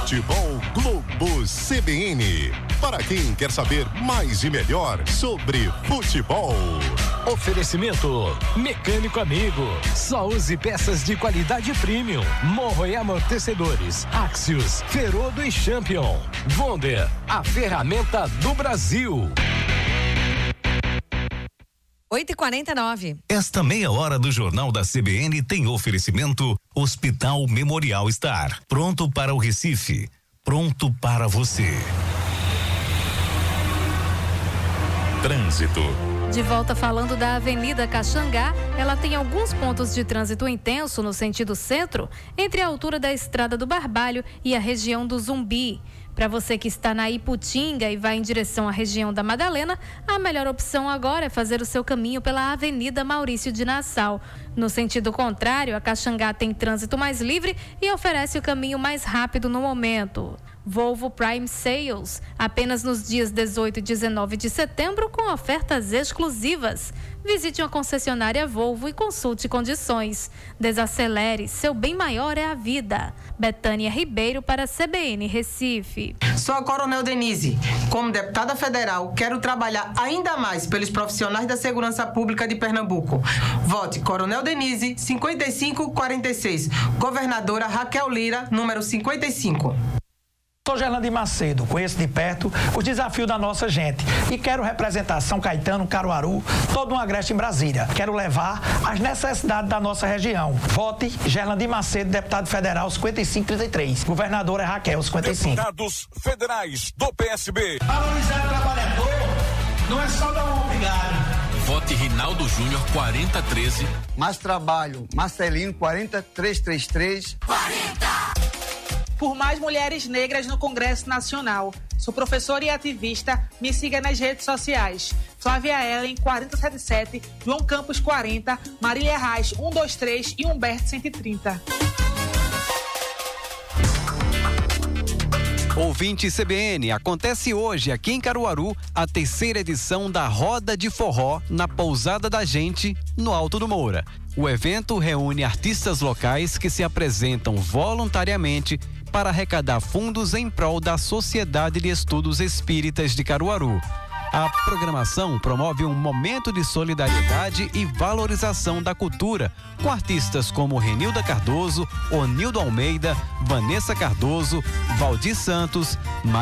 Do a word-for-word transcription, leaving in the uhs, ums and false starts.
Futebol Globo C B N. Para quem quer saber mais e melhor sobre futebol. Oferecimento Mecânico Amigo. Só use peças de qualidade premium. Morro e amortecedores. Axios, Ferodo e Champion. Wonder, a ferramenta do Brasil. oito e quarenta e nove. Esta meia hora do Jornal da C B N tem oferecimento Hospital Memorial Star. Pronto para o Recife. Pronto para você. Trânsito. De volta falando da Avenida Caxangá, ela tem alguns pontos de trânsito intenso no sentido centro, entre a altura da Estrada do Barbalho e a região do Zumbi. Para você que está na Iputinga e vai em direção à região da Madalena, a melhor opção agora é fazer o seu caminho pela Avenida Maurício de Nassau. No sentido contrário, a Caxangá tem trânsito mais livre e oferece o caminho mais rápido no momento. Volvo Prime Sales, apenas nos dias dezoito e dezenove de setembro, com ofertas exclusivas. Visite uma concessionária Volvo e consulte condições. Desacelere, seu bem maior é a vida. Betânia Ribeiro para a C B N Recife. Sou a Coronel Denise. Como deputada federal, quero trabalhar ainda mais pelos profissionais da segurança pública de Pernambuco. Vote Coronel Denise, cinquenta e cinco quarenta e seis. Governadora Raquel Lira, número cinquenta e cinco. Sou Gerlandi Macedo, conheço de perto os desafios da nossa gente e quero representar São Caetano, Caruaru, todo um agreste em Brasília. Quero levar as necessidades da nossa região. Vote Gerlandi Macedo, deputado federal, cinquenta e cinco trinta e três. Governadora é Raquel, cinquenta e cinco. Deputados federais do P S B. Valorizar o trabalhador não é só dar um obrigado. Vote Rinaldo Júnior, quarenta treze. Mais trabalho, Marcelino, quarenta trezentos e trinta e três. quarenta! Por mais mulheres negras no Congresso Nacional. Sou professora e ativista, me siga nas redes sociais. Flávia Ellen, quarenta setenta e sete, João Campos, quarenta, Marília Reis, cento e vinte e três e Humberto, cento e trinta. Ouvinte C B N, acontece hoje aqui em Caruaru a terceira edição da Roda de Forró na Pousada da Gente, no Alto do Moura. O evento reúne artistas locais que se apresentam voluntariamente para arrecadar fundos em prol da Sociedade de Estudos Espíritas de Caruaru. A programação promove um momento de solidariedade e valorização da cultura, com artistas como Renilda Cardoso, Onildo Almeida, Vanessa Cardoso, Valdir Santos,